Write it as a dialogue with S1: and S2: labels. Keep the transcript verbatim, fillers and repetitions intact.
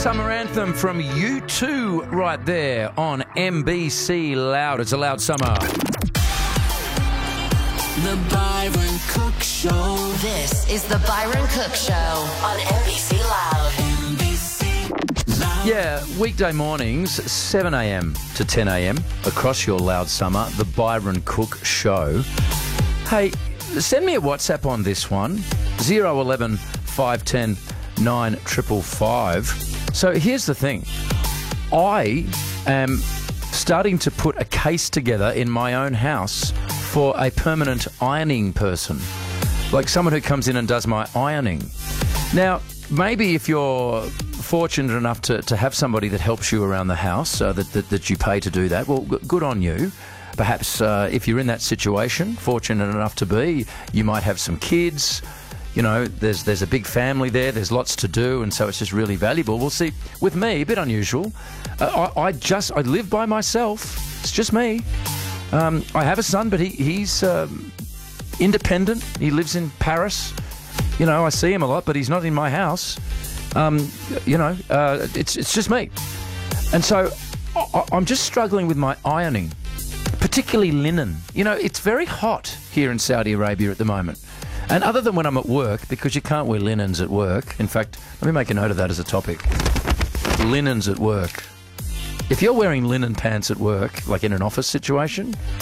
S1: Summer anthem from U two right there on M B C Loud. It's a loud summer.
S2: The Byron Cook Show.
S3: This is the Byron Cook Show on M B C Loud.
S2: M B C Loud.
S1: Yeah, weekday mornings, seven a.m. to ten a.m. across your loud summer, the Byron Cook Show. Hey, send me a WhatsApp on this one, zero eleven five ten nine triple five. So here's the thing. I am starting to put a case together in my own house for a permanent ironing person, like someone who comes in and does my ironing. Now, maybe if you're fortunate enough to, to have somebody that helps you around the house, uh, that, that, that you pay to do that, well, g- good on you. Perhaps uh, if you're in that situation, fortunate enough to be, you might have some kids. You know, there's there's a big family there, there's lots to do, and so it's just really valuable. We'll see, with me, a bit unusual, uh, I, I just, I live by myself. It's just me. Um, I have a son, but he, he's um, independent. He lives in Paris. You know, I see him a lot, but he's not in my house. Um, you know, uh, it's it's just me. And so I, I'm just struggling with my ironing, particularly linen. You know, it's very hot here in Saudi Arabia at the moment. And other than when I'm at work, because you can't wear linens at work. In fact, let me make a note of that as a topic. Linens at work. If you're wearing linen pants at work, like in an office situation,